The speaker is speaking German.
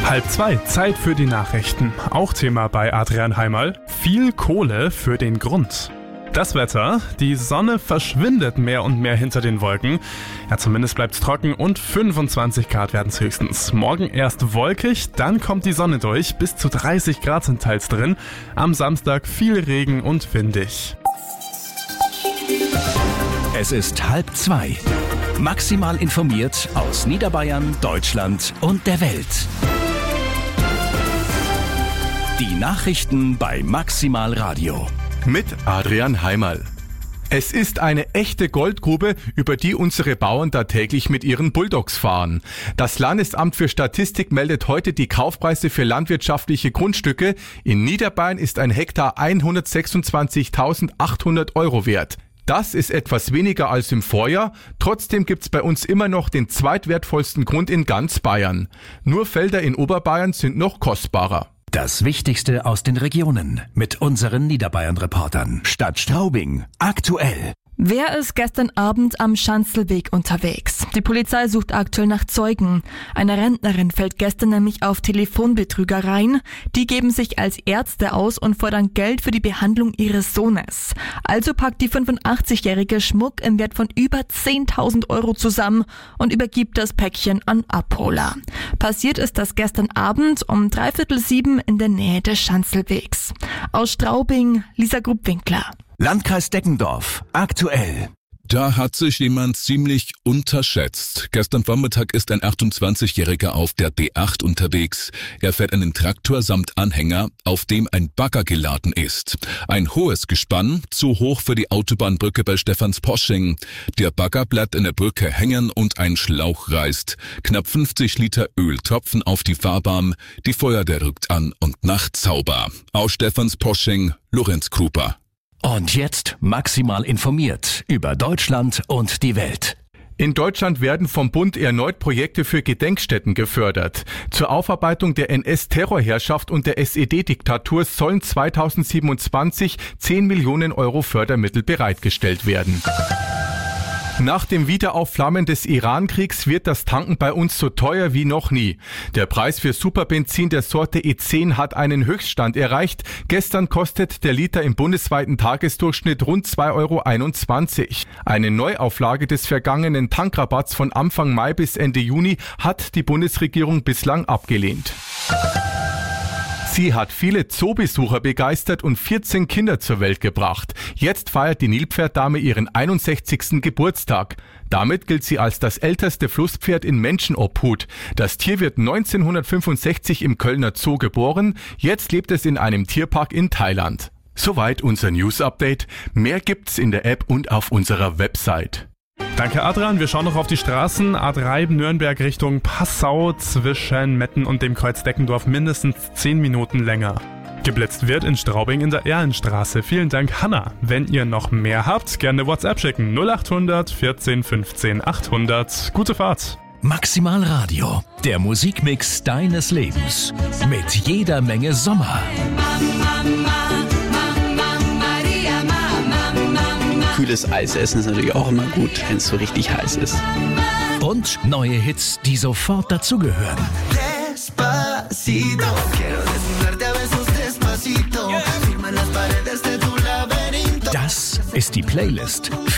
1:30, Zeit für die Nachrichten. Auch Thema bei Adrian Heimerl: viel Kohle für den Grund. Das Wetter: die Sonne verschwindet mehr und mehr hinter den Wolken. Ja, zumindest bleibt's trocken und 25 Grad werden's höchstens. Morgen erst wolkig, dann kommt die Sonne durch. Bis zu 30 Grad sind teils drin. Am Samstag viel Regen und windig. Es ist 1:30. Maximal informiert aus Niederbayern, Deutschland und der Welt. Die Nachrichten bei Maximal Radio. Mit Adrian Heimerl. Es ist eine echte Goldgrube, über die unsere Bauern da täglich mit ihren Bulldogs fahren. Das Landesamt für Statistik meldet heute die Kaufpreise für landwirtschaftliche Grundstücke. In Niederbayern ist ein Hektar 126.800 Euro wert. Das ist etwas weniger als im Vorjahr, trotzdem gibt's bei uns immer noch den zweitwertvollsten Grund in ganz Bayern. Nur Felder in Oberbayern sind noch kostbarer. Das Wichtigste aus den Regionen mit unseren Niederbayern-Reportern. Stadt Straubing, aktuell. Wer ist gestern Abend am Schanzelweg unterwegs? Die Polizei sucht aktuell nach Zeugen. Eine Rentnerin fällt gestern nämlich auf Telefonbetrügereien. Die geben sich als Ärzte aus und fordern Geld für die Behandlung ihres Sohnes. Also packt die 85-jährige Schmuck im Wert von über 10.000 Euro zusammen und übergibt das Päckchen an Abholer. Passiert ist das gestern Abend um 6:45 in der Nähe des Schanzelwegs. Aus Straubing, Lisa Grubwinkler. Landkreis Deggendorf, aktuell. Da hat sich jemand ziemlich unterschätzt. Gestern Vormittag ist ein 28-Jähriger auf der B8 unterwegs. Er fährt einen Traktor samt Anhänger, auf dem ein Bagger geladen ist. Ein hohes Gespann, zu hoch für die Autobahnbrücke bei Stephansposching. Der Bagger bleibt in der Brücke hängen und ein Schlauch reißt. Knapp 50 Liter Öl tropfen auf die Fahrbahn. Die Feuerwehr rückt an und macht sauber. Aus Stephansposching, Lorenz Kruper. Und jetzt maximal informiert über Deutschland und die Welt. In Deutschland werden vom Bund erneut Projekte für Gedenkstätten gefördert. Zur Aufarbeitung der NS-Terrorherrschaft und der SED-Diktatur sollen 2027 10 Millionen Euro Fördermittel bereitgestellt werden. Nach dem Wiederaufflammen des Iran-Kriegs wird das Tanken bei uns so teuer wie noch nie. Der Preis für Superbenzin der Sorte E10 hat einen Höchststand erreicht. Gestern kostet der Liter im bundesweiten Tagesdurchschnitt rund 2,21 €. Eine Neuauflage des vergangenen Tankrabatts von Anfang Mai bis Ende Juni hat die Bundesregierung bislang abgelehnt. Sie hat viele Zoobesucher begeistert und 14 Kinder zur Welt gebracht. Jetzt feiert die Nilpferddame ihren 61. Geburtstag. Damit gilt sie als das älteste Flusspferd in Menschenobhut. Das Tier wird 1965 im Kölner Zoo geboren. Jetzt lebt es in einem Tierpark in Thailand. Soweit unser News-Update. Mehr gibt's in der App und auf unserer Website. Danke, Adrian. Wir schauen noch auf die Straßen. A3 Nürnberg Richtung Passau, zwischen Metten und dem Kreuz Deckendorf mindestens 10 Minuten länger. Geblitzt wird in Straubing in der Erlenstraße. Vielen Dank, Hanna. Wenn ihr noch mehr habt, gerne WhatsApp schicken. 0800 14 15 800. Gute Fahrt. Maximal Radio, der Musikmix deines Lebens. Mit jeder Menge Sommer. Kühles Eis essen ist natürlich auch immer gut, wenn es so richtig heiß ist. Und neue Hits, die sofort dazugehören. Das ist die Playlist